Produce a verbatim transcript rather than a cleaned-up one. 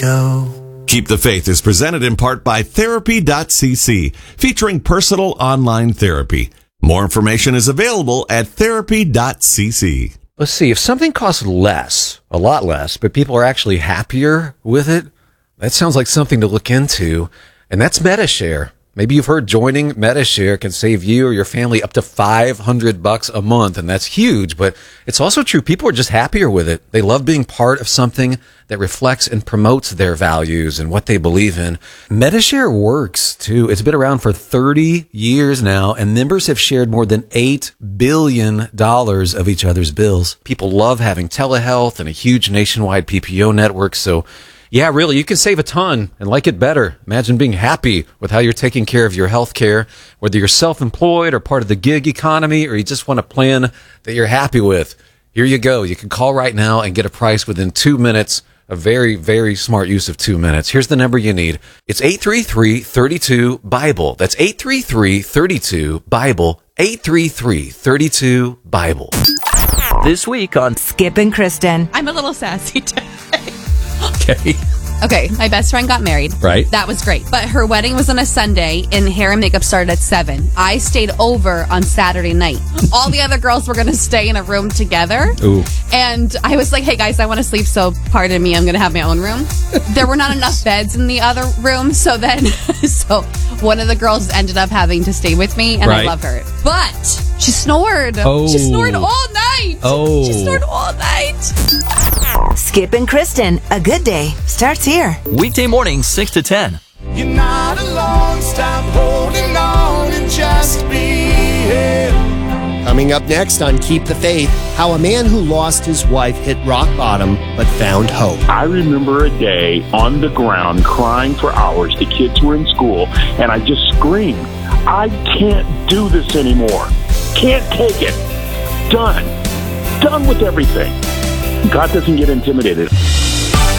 go. Keep the Faith is presented in part by Therapy dot c c, featuring personal online therapy. More information is available at Therapy dot c c. Let's see, if something costs less, a lot less, but people are actually happier with it, that sounds like something to look into, and that's Medi-Share. Maybe you've heard joining Medi-Share can save you or your family up to five hundred bucks a month, and that's huge, but it's also true. People are just happier with it. They love being part of something that reflects and promotes their values and what they believe in. Medi-Share works, too. It's been around for thirty years now, and members have shared more than eight billion dollars of each other's bills. People love having telehealth and a huge nationwide P P O network, so yeah, really, you can save a ton and like it better. Imagine being happy with how you're taking care of your health care, whether you're self-employed or part of the gig economy, or you just want a plan that you're happy with. Here you go. You can call right now and get a price within two minutes. A very, very smart use of two minutes. Here's the number you need. It's eight three three, three two, Bible. That's eight three three, three two, Bible. eight three three, three two, Bible. This week on Skip and Kristen. I'm a little sassy today. Okay. Okay, my best friend got married. Right. That was great. But her wedding was on a Sunday, and hair and makeup started at seven. I stayed over on Saturday night. All the other girls were going to stay in a room together. Ooh. And I was like, hey, guys, I want to sleep, so pardon me, I'm going to have my own room. There were not enough beds in the other room, so then so one of the girls ended up having to stay with me, and right. I love her. But she snored. Oh. She snored all night. Oh. She snored all night. Skip and Kristen, a good day starts here. weekday morning, six to ten. You're not alone, stop holding on and just be here. Coming up next on Keep the Faith, how a man who lost his wife hit rock bottom but found hope. I remember a day on the ground crying for hours. The kids were in school, and I just screamed, I can't do this anymore. Can't take it. Done. Done with everything. God doesn't get intimidated.